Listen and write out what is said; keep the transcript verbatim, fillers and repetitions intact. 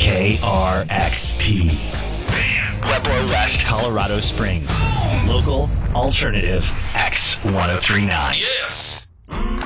K R X P. Pueblo West, Colorado Springs. Local, alternative, X ten thirty-nine. Yes.